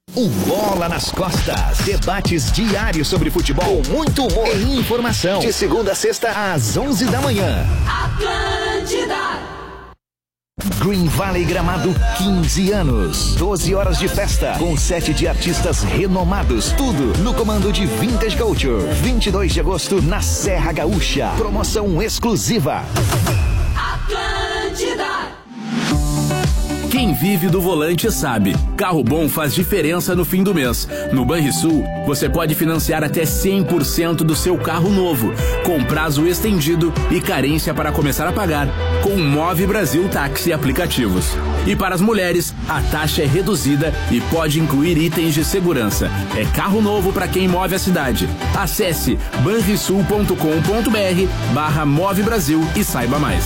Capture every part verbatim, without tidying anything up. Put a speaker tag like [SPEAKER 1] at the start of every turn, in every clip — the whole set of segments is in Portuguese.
[SPEAKER 1] Um Bola nas Costas. Debates diários sobre futebol, com muito humor e informação. De segunda a sexta, às onze da manhã. Atlântida. Green Valley Gramado, quinze anos. doze horas de festa, com sete de artistas renomados. Tudo no comando de Vintage Culture. vinte e dois de agosto, na Serra Gaúcha. Promoção exclusiva. Atlântida.
[SPEAKER 2] Quem vive do volante sabe, carro bom faz diferença no fim do mês. No Banrisul, você pode financiar até cem por cento do seu carro novo, com prazo estendido e carência para começar a pagar, com o Move Brasil Táxi Aplicativos. E para as mulheres, a taxa é reduzida e pode incluir itens de segurança. É carro novo para quem move a cidade. Acesse banrisul ponto com ponto br barra Move Brasil e saiba mais.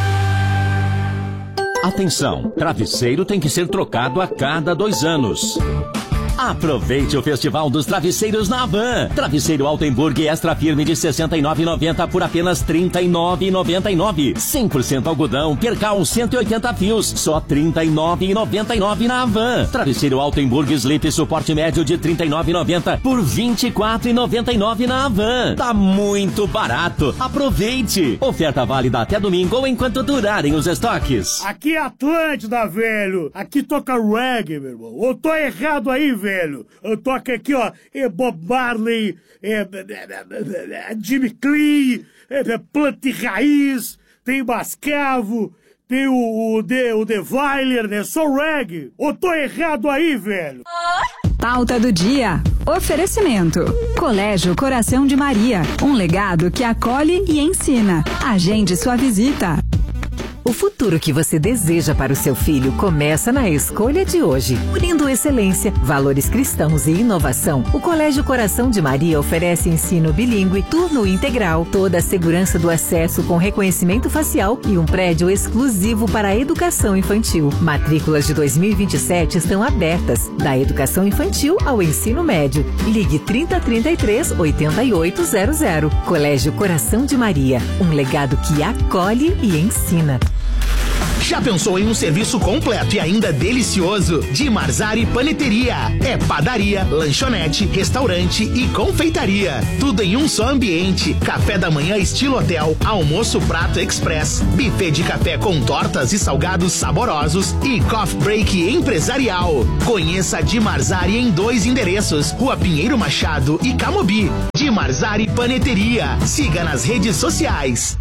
[SPEAKER 3] Atenção, travesseiro tem que ser trocado a cada dois anos. Aproveite o Festival dos Travesseiros na Havan. Travesseiro Altenburg Extra Firme de sessenta e nove reais e noventa centavos por apenas trinta e nove reais e noventa e nove centavos. cem por cento algodão, percal cento e oitenta fios, só trinta e nove reais e noventa e nove centavos na Havan. Travesseiro Altenburg Sleep suporte médio de trinta e nove reais e noventa centavos por vinte e quatro reais e noventa e nove centavos na Havan. Tá muito barato. Aproveite. Oferta válida até domingo ou enquanto durarem os estoques.
[SPEAKER 4] Aqui é Atlântida, velho. Aqui toca reggae, meu irmão. Ou tô errado aí, velho? Eu toco aqui, ó, é Bob Marley, é, é, é Jimmy Clee, é, é Planta e Raiz, tem Bascavo, tem o, o, The, o The Weiler, né? Só reggae. Ou tô errado aí, velho?
[SPEAKER 5] Pauta do dia. Oferecimento. Colégio Coração de Maria. Um legado que acolhe e ensina. Agende sua visita.
[SPEAKER 6] O futuro que você deseja para o seu filho começa na escolha de hoje. Unindo excelência, valores cristãos e inovação, o Colégio Coração de Maria oferece ensino bilíngue, turno integral, toda a segurança do acesso com reconhecimento facial e um prédio exclusivo para a educação infantil. Matrículas de dois mil e vinte e sete estão abertas, da educação infantil ao ensino médio. Ligue trinta, trinta e três, oitenta e oito zero zero. Colégio Coração de Maria, um legado que acolhe e ensina.
[SPEAKER 7] Já pensou em um serviço completo e ainda delicioso? De Marzari Paneteria. É padaria, lanchonete, restaurante e confeitaria. Tudo em um só ambiente. Café da manhã estilo hotel, almoço prato express, buffet de café com tortas e salgados saborosos e coffee break empresarial. Conheça a Di Marzari em dois endereços, Rua Pinheiro Machado e Camobi. Di Marzari Paneteria. Siga nas redes sociais.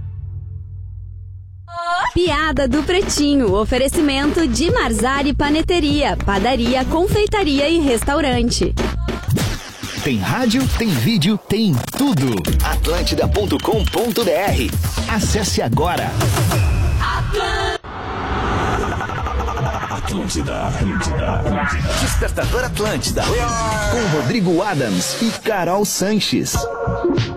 [SPEAKER 8] Piada do Pretinho. Oferecimento de Marzari Paneteria, padaria, confeitaria e restaurante.
[SPEAKER 1] Tem rádio, tem vídeo, tem tudo. Atlântida ponto com ponto br. Acesse agora. Atlântida, Atlântida, Atlântida. Despertador Atlântida. Com Rodrigo Adams e Carol Sanches.